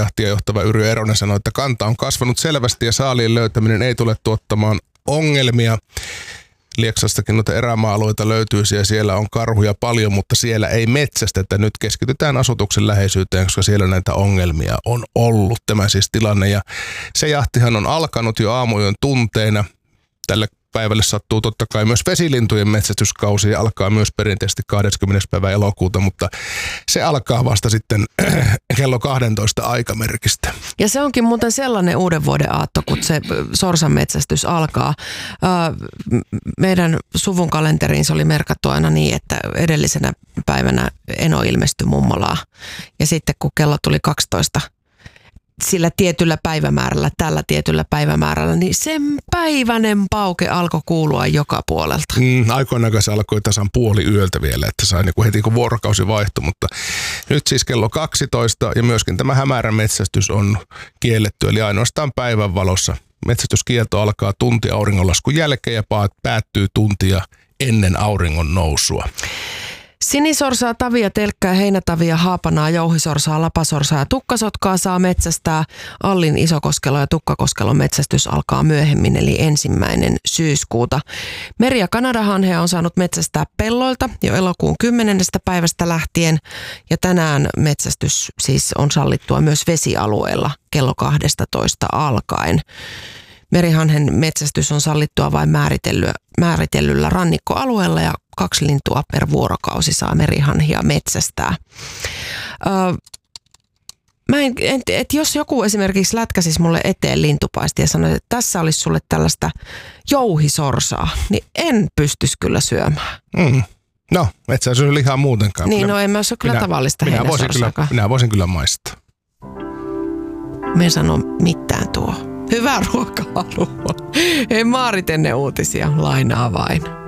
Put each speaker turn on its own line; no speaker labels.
jahtia johtava Yrjö Eronen sanoi, että kanta on kasvanut selvästi ja saaliin löytäminen ei tule tuottamaan ongelmia. Lieksastakin noita erämaa-alueita löytyy ja siellä on karhuja paljon, mutta siellä ei metsästetä. Nyt keskitytään asutuksen läheisyyteen, koska siellä näitä ongelmia on ollut. Tämä siis tilanne ja se jahtihan on alkanut jo aamuyön tunteina. Tälle päivälle sattuu totta kai myös vesilintujen metsästyskausi ja alkaa myös perinteisesti 20. päivä elokuuta, mutta se alkaa vasta sitten kello 12 aikamerkistä.
Ja se onkin muuten sellainen uuden vuoden aatto, kun se sorsan metsästys alkaa. Meidän suvun kalenteriin se oli merkattu aina niin, että edellisenä päivänä eno ilmestyi mummolaan ja sitten kun kello tuli 12 sillä tietyllä päivämäärällä, tällä tietyllä päivämäärällä, niin sen päiväinen pauke alkoi kuulua joka puolelta.
Aikoinaan se alkoi tasan puoli yöltä vielä, että sai niin kuin heti kun vuorokausi vaihtui, mutta nyt siis kello 12 ja myöskin tämä hämärän metsästys on kielletty, eli ainoastaan päivän valossa. Metsästyskielto alkaa tunti auringonlaskun jälkeen ja päättyy tuntia ennen auringon nousua.
Sinisorsaa, tavia, telkkää, heinätavia, haapanaa, jouhisorsaa, lapasorsaa ja tukkasotkaa saa metsästää. Allin, Isokoskelo ja Tukkakoskelon metsästys alkaa myöhemmin eli 1. syyskuuta. Meri- ja kanadahanhea on saanut metsästää pelloilta jo elokuun 10. päivästä lähtien. Ja tänään metsästys siis on sallittua myös vesialueella kello 12 alkaen. Merihanhen metsästys on sallittua vain määritellyllä rannikkoalueella ja 2 lintua per vuorokausi saa merihanhia metsästää. Et jos joku esimerkiksi lätkäsisi mulle eteen lintupaisti ja sanoi, että tässä olisi sulle tällaista jouhisorsaa, niin en pystyisi kyllä syömään.
No, et sä syö lihaa muutenkaan.
Niin, en mä syö kyllä tavallista heinäsorsaakaan.
Minä voisin kyllä maistaa.
Me en sano mitään tuo. Hyvää ruokahalua. Hei, Maarit ennen uutisia, lainaa vain.